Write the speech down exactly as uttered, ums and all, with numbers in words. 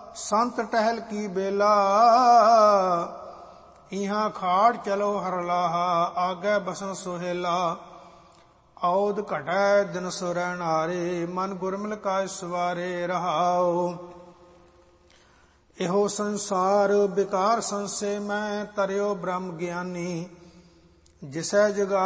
ਸੰਤ ਟਹਿਲ ਕੀ ਬੇਲਾ। ਇਹਾਂ ਖਾੜ ਚਲੋ ਹਰ ਲਾਹਾ, ਆਗੇ ਬਸਨ ਸੁਹੇਲਾ। ਔਦ ਘਟੈ ਦਿਨ ਸੁਰੈ ਨਾਰੇ, ਮਨ ਗੁਰਮਿਲ ਕਾ ਸਵਾਰੇ ਰਹਾਉ। ਇਹੋ ਸੰਸਾਰ ਬਿਕਾਰ ਸੰਸੇ ਮੈਂ, ਤਰਿਓ ਬ੍ਰਹਮ ਗਿਆਨੀ। ਜਿਸੈ ਜਗਾ